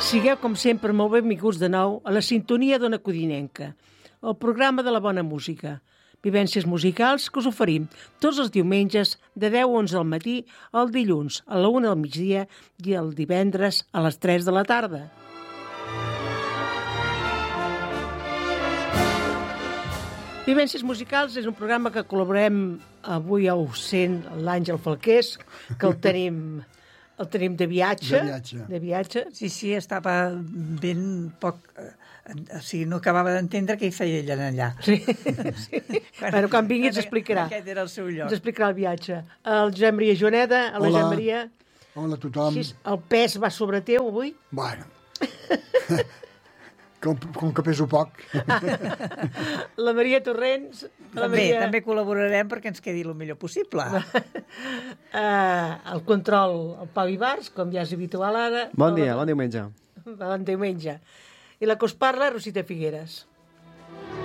Sigueu, com sempre, molt benvinguts de nou a la sintonia d'Ona Codinenca, el programa de la bona música. Vivències musicals que us oferim tots els diumenges de 10 a 11 del matí, el dilluns a la 1 del migdia i el divendres a les 3 de la tarda. Vivències musicals és un programa que col·laborem avui ho sent l'Àngel Falqués, que el tenim de viatge. De viatge. Sí, estava ben poc... O sigui, no acabava d'entendre què hi feia ell allà. Sí. Bueno, quan vingui ens explicarà. Aquest era el seu lloc. Ens explicarà el viatge. El Josep Maria Joaneda, la Josep Maria... Hola a tothom. Així, el pes va sobre teu avui? Bueno, com que peso poc. La Maria Torrents... També col·laborarem perquè ens quedi el millor possible. El control, el Pau Ibars, com ja és habitual ara. Bon dia, bon diumenge. Bon diumenge. I la que us parla, Rosita Figueres.